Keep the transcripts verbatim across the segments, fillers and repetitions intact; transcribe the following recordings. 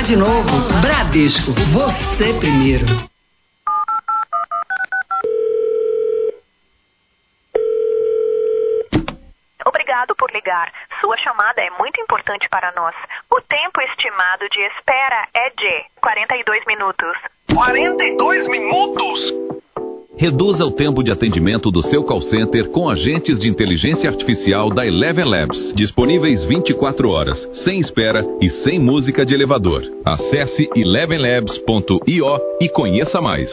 de novo. Bradesco, você primeiro. Obrigado por ligar. Sua chamada é muito importante para nós. O tempo estimado de espera é de quarenta e dois minutos. quarenta e dois minutos? Reduza o tempo de atendimento do seu call center com agentes de inteligência artificial da Eleven Labs, disponíveis vinte e quatro horas, sem espera e sem música de elevador. Acesse eleven labs ponto io e conheça mais.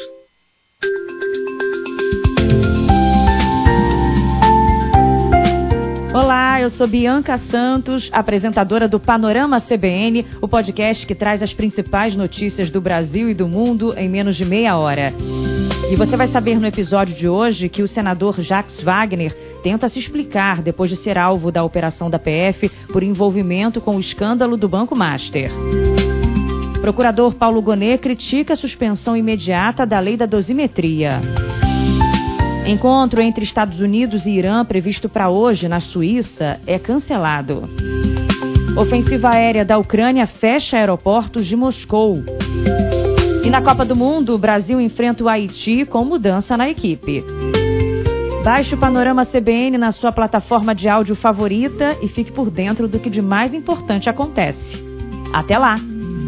Olá, eu sou Bianca Santos, apresentadora do Panorama C B N, o podcast que traz as principais notícias do Brasil e do mundo em menos de meia hora. E você vai saber no episódio de hoje que o senador Jacques Wagner tenta se explicar depois de ser alvo da operação da P F por envolvimento com o escândalo do Banco Master. Procurador Paulo Gonet critica a suspensão imediata da lei da dosimetria. Encontro entre Estados Unidos e Irã previsto para hoje na Suíça é cancelado. Ofensiva aérea da Ucrânia fecha aeroportos de Moscou. E na Copa do Mundo, o Brasil enfrenta o Haiti com mudança na equipe. Baixe o Panorama C B N na sua plataforma de áudio favorita e fique por dentro do que de mais importante acontece. Até lá!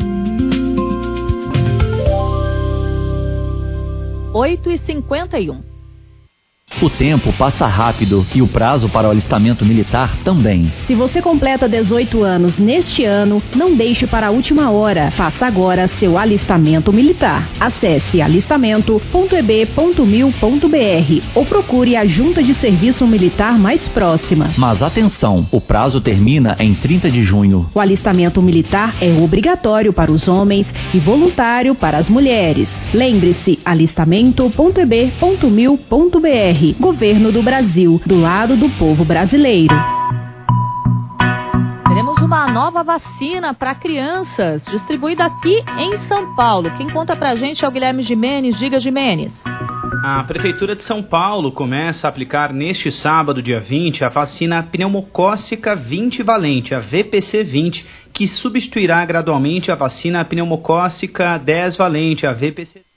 oito e cinquenta e um. O tempo passa rápido e o prazo para o alistamento militar também. Se você completa dezoito anos neste ano, não deixe para a última hora. Faça agora seu alistamento militar. Acesse alistamento ponto e b ponto mil ponto b r ou procure a junta de serviço militar mais próxima. Mas atenção, o prazo termina em trinta de junho. O alistamento militar é obrigatório para os homens e voluntário para as mulheres. Lembre-se, alistamento ponto e b ponto mil ponto b r. Governo do Brasil, do lado do povo brasileiro. Teremos uma nova vacina para crianças, distribuída aqui em São Paulo. Quem conta pra gente é o Guilherme Gimenez. Diga, Gimenez. A Prefeitura de São Paulo começa a aplicar neste sábado, dia vinte, a vacina pneumocócica vinte valente, a V P C vinte, que substituirá gradualmente a vacina pneumocócica dez valente, a V P C